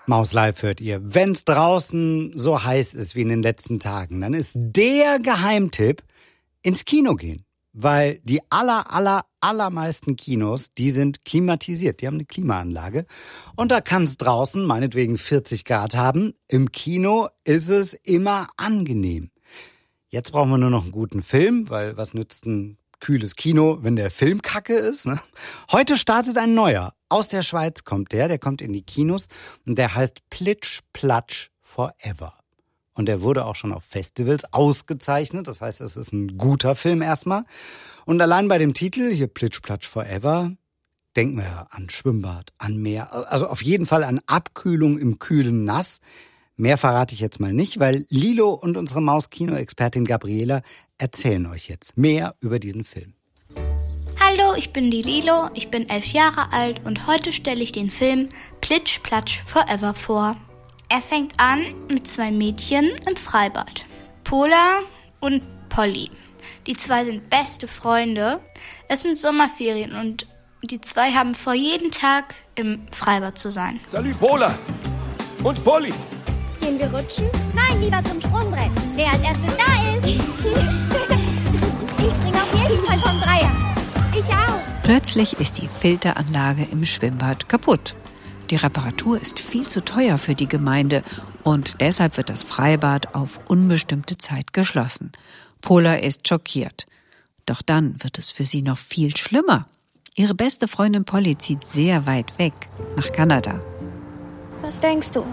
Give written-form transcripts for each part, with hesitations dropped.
Maus Live hört ihr. Wenn's draußen so heiß ist wie in den letzten Tagen, dann ist der Geheimtipp ins Kino gehen. Weil die allermeisten Kinos, die sind klimatisiert. Die haben eine Klimaanlage. Und da kann es draußen meinetwegen 40 Grad haben. Im Kino ist es immer angenehm. Jetzt brauchen wir nur noch einen guten Film, weil was nützt ein kühles Kino, wenn der Film kacke ist, ne? Heute startet ein neuer. Aus der Schweiz kommt der kommt in die Kinos und der heißt Plitsch Platsch Forever. Und der wurde auch schon auf Festivals ausgezeichnet, das heißt, es ist ein guter Film erstmal. Und allein bei dem Titel, hier Plitsch Platsch Forever, denken wir an Schwimmbad, an Meer, also auf jeden Fall an Abkühlung im kühlen Nass. Mehr verrate ich jetzt mal nicht, weil Lilo und unsere Maus-Kino-Expertin Gabriela erzählen euch jetzt mehr über diesen Film. Hallo, ich bin die Lilo, ich bin 11 Jahre alt und heute stelle ich den Film Plitsch Platsch Forever vor. Er fängt an mit 2 Mädchen im Freibad, Pola und Polly. Die 2 sind beste Freunde. Es sind Sommerferien und die 2 haben vor, jeden Tag im Freibad zu sein. Salut Pola und Polly. Gehen wir rutschen? Nein, lieber zum Sprungbrett. Wer als erstes da ist. Ich springe auf jeden Fall vom Dreier. Ich auch. Plötzlich ist die Filteranlage im Schwimmbad kaputt. Die Reparatur ist viel zu teuer für die Gemeinde und deshalb wird das Freibad auf unbestimmte Zeit geschlossen. Pola ist schockiert. Doch dann wird es für sie noch viel schlimmer. Ihre beste Freundin Polly zieht sehr weit weg, nach Kanada. Was denkst du?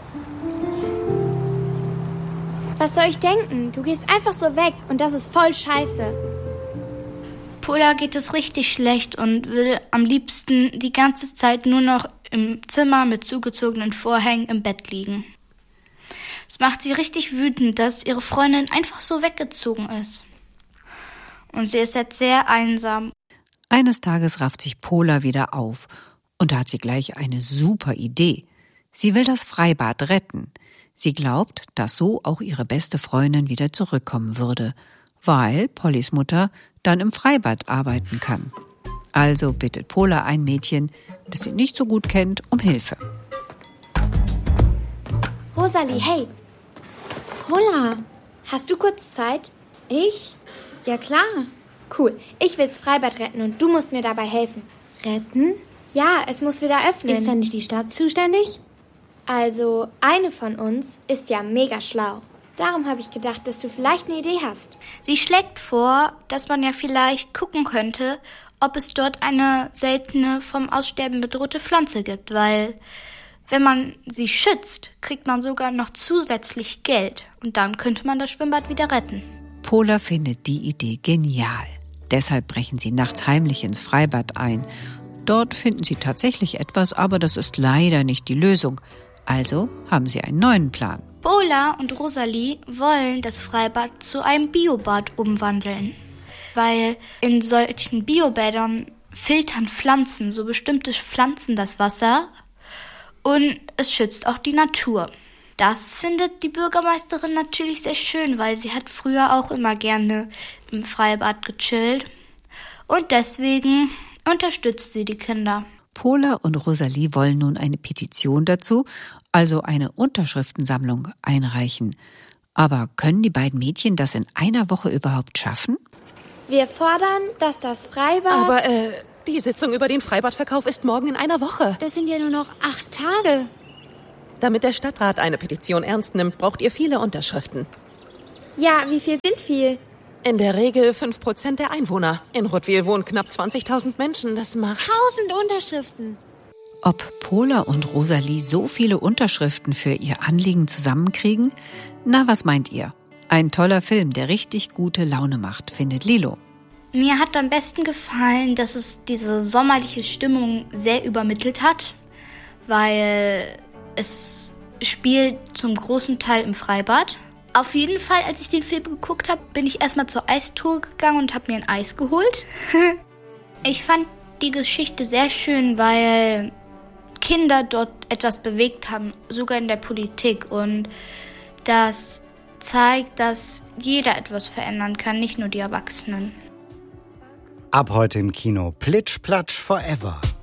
Was soll ich denken? Du gehst einfach so weg und das ist voll scheiße. Pola geht es richtig schlecht und will am liebsten die ganze Zeit nur noch im Zimmer mit zugezogenen Vorhängen im Bett liegen. Es macht sie richtig wütend, dass ihre Freundin einfach so weggezogen ist. Und sie ist jetzt sehr einsam. Eines Tages rafft sich Pola wieder auf und da hat sie gleich eine super Idee. Sie will das Freibad retten. Sie glaubt, dass so auch ihre beste Freundin wieder zurückkommen würde, weil Pollys Mutter dann im Freibad arbeiten kann. Also bittet Pola ein Mädchen, das sie nicht so gut kennt, um Hilfe. Rosalie, hey. Pola, hast du kurz Zeit? Ich? Ja, klar. Cool, ich will's Freibad retten und du musst mir dabei helfen. Retten? Ja, es muss wieder öffnen. Ist dann nicht die Stadt zuständig? Also, eine von uns ist ja mega schlau. Darum habe ich gedacht, dass du vielleicht eine Idee hast. Sie schlägt vor, dass man ja vielleicht gucken könnte, ob es dort eine seltene, vom Aussterben bedrohte Pflanze gibt, weil wenn man sie schützt, kriegt man sogar noch zusätzlich Geld und dann könnte man das Schwimmbad wieder retten. Pola findet die Idee genial. Deshalb brechen sie nachts heimlich ins Freibad ein. Dort finden sie tatsächlich etwas, aber das ist leider nicht die Lösung. Also haben sie einen neuen Plan. Pola und Rosalie wollen das Freibad zu einem Biobad umwandeln. Weil in solchen Biobädern filtern Pflanzen, so bestimmte Pflanzen das Wasser und es schützt auch die Natur. Das findet die Bürgermeisterin natürlich sehr schön, weil sie hat früher auch immer gerne im Freibad gechillt und deswegen unterstützt sie die Kinder. Pola und Rosalie wollen nun eine Petition dazu, also eine Unterschriftensammlung, einreichen. Aber können die beiden Mädchen das in einer Woche überhaupt schaffen? Wir fordern, dass das Freibad... Aber die Sitzung über den Freibadverkauf ist morgen in einer Woche. Das sind ja nur noch 8 Tage. Damit der Stadtrat eine Petition ernst nimmt, braucht ihr viele Unterschriften. Ja, wie viel sind viel? In der Regel 5% der Einwohner. In Rottwil wohnen knapp 20.000 Menschen. Das macht... 1000 Unterschriften. Ob Pola und Rosalie so viele Unterschriften für ihr Anliegen zusammenkriegen? Na, was meint ihr? Ein toller Film, der richtig gute Laune macht, findet Lilo. Mir hat am besten gefallen, dass es diese sommerliche Stimmung sehr übermittelt hat, weil es spielt zum großen Teil im Freibad. Auf jeden Fall, als ich den Film geguckt habe, bin ich erstmal zur Eistour gegangen und habe mir ein Eis geholt. Ich fand die Geschichte sehr schön, weil Kinder dort etwas bewegt haben, sogar in der Politik. Und das zeigt, dass jeder etwas verändern kann, nicht nur die Erwachsenen. Ab heute im Kino Plitsch Platsch Forever.